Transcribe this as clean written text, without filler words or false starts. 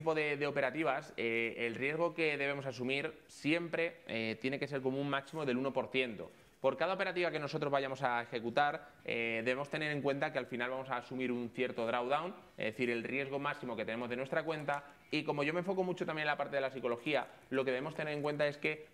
tipo de operativas, el riesgo que debemos asumir siempre tiene que ser como un máximo del 1%. Por cada operativa que nosotros vayamos a ejecutar, debemos tener en cuenta que al final vamos a asumir un cierto drawdown, es decir, el riesgo máximo que tenemos de nuestra cuenta. Y como yo me enfoco mucho también en la parte de la psicología, lo que debemos tener en cuenta es que